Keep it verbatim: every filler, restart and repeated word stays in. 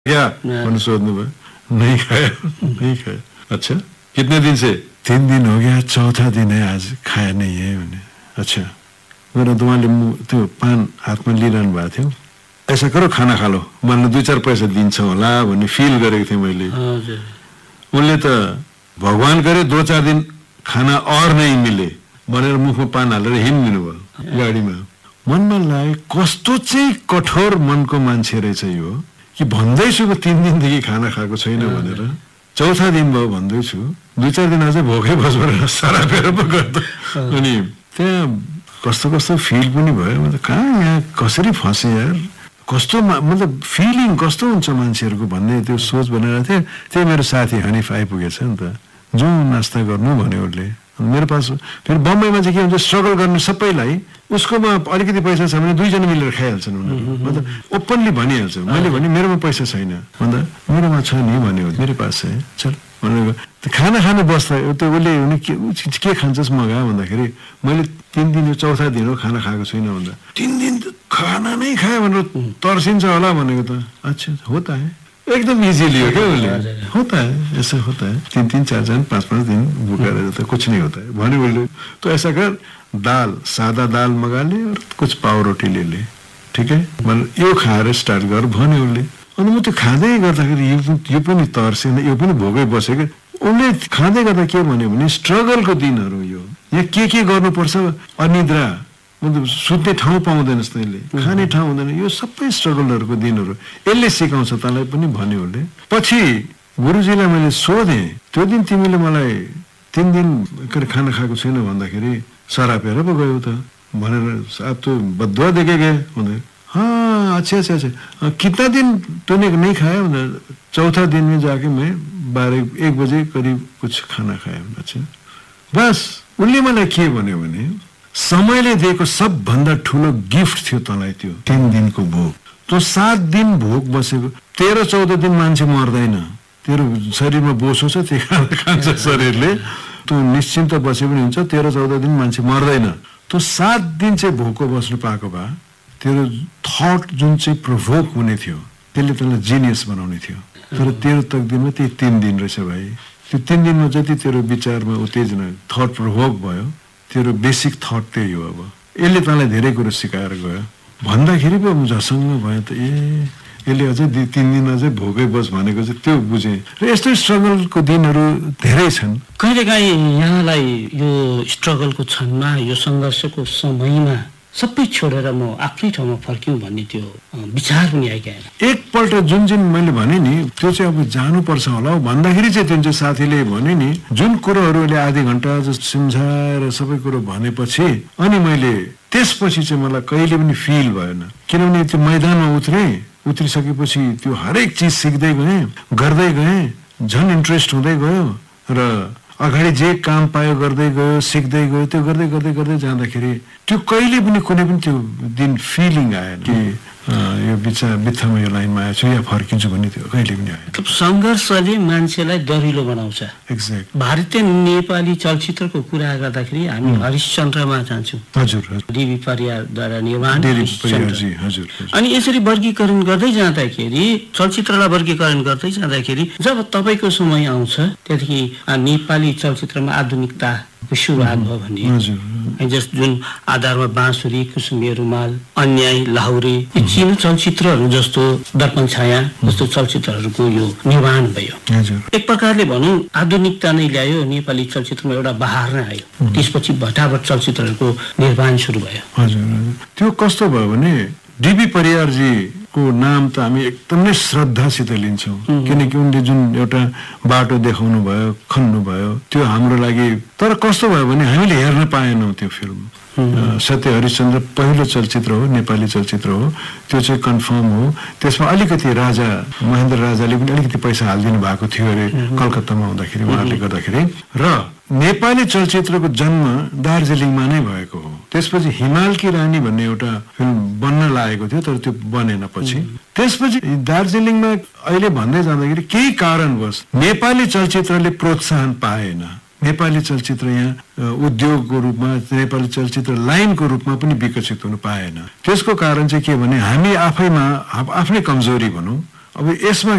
क्या मैंने सोचने में नहीं खाया नहीं खाया। अच्छा कितने दिन से? तीन दिन हो गया, चौथा दिन है आज, खाया नहीं है मैंने। अच्छा मेरा तुम्हारे त्यो पान हातमा लिइरहनु भएको थियो, ऐसा करो खाना खा लो, मलाई दुई चार पैसा दिन्छ होला भन्ने फिल गरेको थिएँ मैले। उनले त भगवान करे दो चार दिन खाना और नहीं मिले भनेर मुखमा पान हालेर हिँड्दिनु भयो गाडीमा। मनमा लाग्यो कस्तो चाहिँ कठोर मनको मान्छे रहेछ यो, कि भन्दैछु तीन दिनदेखि खाना खाएको छैन भनेर, चौथा दिन भयो भन्दैछु, दुई चार दिन अझै भोकै बस भनेर सरापेर पो गर्दा। अनि त्यहाँ कस्तो कस्तो फिल पनि भयो, मतलब कहाँ यहाँ कसरी फँसे यार, कस्तो मतलब फिलिङ कस्तो हुन्छ मान्छेहरूको भन्ने त्यो सोच बनाएर थिएँ। त्यही मेरो साथी हनिफ आइपुगेछ नि त, जाउँ नास्ता गर्नु भन्यो उसले। मेरो पास फेरि बम्बईमा चाहिँ के हुन्छ, स्ट्रगल गर्ने सबैलाई उसकोमा अलिकति पैसा छ भने दुईजना मिलेर खाइहाल्छन् उनीहरू, मतलब ओपनली भनिहाल्छ। मैले भने मेरोमा पैसा छैन भन्दा मेरोमा छ नि भन्यो, मेरो पास है चल भनेको। खाना खानु बस्दा त्यो उसले भने के के खान्छस् मगा भन्दाखेरि मैले तिन दिन यो चौथा दिन हो खाना खाएको छैन भन्दा, तिन दिन खाना नै खायो भनेर तर्सिन्छ होला भनेको त। अच्छा होता है, एकदम इजीली हो क्या उसले, होता है ऐसा होता है, तीन तीन चार चार पाँच पाँच दिन भूखा रहता है, कुछ नहीं होता है भने उसले। तो ऐसा कर दाल सादा दाल मगा ले और कुछ पाव रोटी ले ले, ठीक है मतलब यो खाएर स्टार्ट गर भन्यो उसले। अनि म त्यो खाँदै गर्दाखेरि यो यो पनि तर्सेन, यो पनि भोकै बसेको। उसले खाँदै गर्दा के भन्यो भने स्ट्रगलको दिनहरू यो, यहाँ के के गर्नुपर्छ, अनिद्रा मतलब सुत्ने ठाउँ पाउँदैनस् तैँले, खाने ठाउँ हुँदैन, यो सबै स्ट्रगलहरूको दिनहरू यसले सिकाउँछ तँलाई पनि भन्यो उसले। पछि गुरुजीलाई मैले सोधेँ, त्यो दिन तिमीले मलाई तिन दिन खाना खाएको छैन भन्दाखेरि सरापेर पो गयो त भनेर, अब त्यो बदुआ देखे गए भन्दै। हाँ अच्छा अच्छा अच्छा कितना दिन तूने नहीं खाया? चौथा दिन में जाके मैं बारह एक बजे करीब कुछ खाना खाया। अच्छा बस उसले मलाई के भन्यो भने समयले दिएको सबभन्दा ठुलो गिफ्ट थियो तँलाई त्यो तीन दिनको भोक। त्यो सात दिन भोक बसेको, तेह्र चौध दिन मान्छे मर्दैन, तेरो शरीरमा बोसो छ त्यो खाना खान्छ शरीरले, तँ निश्चिन्त बसे पनि हुन्छ, तेह्र चौध दिन मान्छे मर्दैन। त्यो सात दिन चाहिँ भोको बस्नु पाएको भए तेरो थट जुन चाहिँ प्रोभोक हुने थियो त्यसले तँलाई जिनियस बनाउने थियो। तर तेरो तकदिरमा त्यही तिन दिन रहेछ भाइ। त्यो तिन दिनमा जति तेरो विचारमा उत्तेजना थट प्रोभोक भयो, तेरो बेसिक थट त्यही हो। अब यसले तँलाई धेरै कुरो सिकाएर गयो भन्दाखेरि पो झसङ्ग भयो त, ए यसले अझै तिन दिन अझै भोकै बस भनेको चाहिँ त्यो बुझेँ। र यस्तो स्ट्रगलको दिनहरू धेरै छन्। कहिलेकाहीँ यहाँलाई यो स्ट्रगलको क्षणमा, यो सङ्घर्षको समयमा सबै छोडेर म आफ्नै ठाउँमा फर्क्यौँ भन्ने त्यो विचार पनि आइगएन? एकपल्ट जुन जुन मैले भने नि त्यो चाहिँ अब जानुपर्छ होला भन्दाखेरि चाहिँ जुन चाहिँ साथीले भने नि जुन कुरोहरूले आधी घन्टा जस्तो सम्झाएर सबै कुरो भनेपछि अनि मैले त्यसपछि चाहिँ मलाई कहिले पनि फिल भएन। किनभने त्यो मैदानमा उत्रेँ, उत्रिसकेपछि त्यो हरेक चिज सिक्दै गएँ, गर्दै गएँ, झन् इन्ट्रेस्ट हुँदै गयो र अगाडि जे काम पायो गर्दै गयो, सिक्दै गयो। त्यो गर्दै गर्दै गर्दै जाँदाखेरि त्यो कहिले पनि कुनै पनि त्यो दिन फिलिङ आएन कि यो बिचा बित्थामा यो लाइनमा आएछु या फर्किन्छु भन्ने त्यो कहिले पनि आएन। सङ्घर्षले मान्छेलाई दरिलो बनाउँछ। एक्ज्याक्ट। भारतीय नेपाली चलचित्रको कुरा गर्दाखेरि हामी हरिश्चन्द्रमा जान्छौँ। हजुर डिबी परियारद्वारा निर्माण। हजुर। अनि यसरी वर्गीकरण गर्दै जाँदाखेरि, चलचित्रलाई वर्गीकरण गर्दै जाँदाखेरि जब तपाईँको समय आउँछ त्यतिखेर नेपाली चलचित्रमा आधुनिकता सुरुवात भयो भने जस जुन आधारमा बाँसुरी, कुसुमे रुमाल, अन्याय, लाहुरे, यी चीन चलचित्रहरू जस्तो दर्पण छाया जस्तो चलचित्रहरूको यो निर्माण भयो। एक प्रकारले भनौँ आधुनिकता नै ल्यायो नेपाली चलचित्रमा, एउटा बहार नै आयो। त्यसपछि भटाभट चलचित्रहरूको निर्माण सुरु भयो। हजुर त्यो कस्तो भयो भने डिबी परियारजी को नाम त हामी एकदमै श्रद्धासित लिन्छौँ, किनकि उनले जुन एउटा बाटो देखाउनु भयो, खन्नु भयो, त्यो हाम्रो लागि। तर कस्तो भयो भने हामीले हेर्न पाएनौँ त्यो फिल्म। सत्य हरिश्चन्द्र पहिलो चलचित्र हो, नेपाली चलचित्र हो, त्यो चाहिँ कन्फर्म हो। त्यसमा अलिकति राजा महेन्द्र राजाले पनि अलिकति पैसा हालिदिनु भएको थियो अरे कलकत्तामा हुँदाखेरि, उहाँहरूले गर्दाखेरि। र नेपाली चलचित्रको जन्म दार्जिलिङमा नै भएको हो। त्यसपछि हिमालकी रानी भन्ने एउटा फिल्म बन्न लागेको थियो, तर त्यो बनेन पछि। त्यसपछि दार्जिलिङमा अहिले भन्दै जाँदाखेरि केही कारणवश नेपाली चलचित्रले प्रोत्साहन पाएन। नेपाली चलचित्र यहाँ उद्योगको रूपमा, नेपाली चलचित्र लाइनको रूपमा पनि विकसित हुन पाएन। त्यसको कारण चाहिँ के भने हामी आफैमा आफ्नै कमजोरी भनौँ। अब यसमा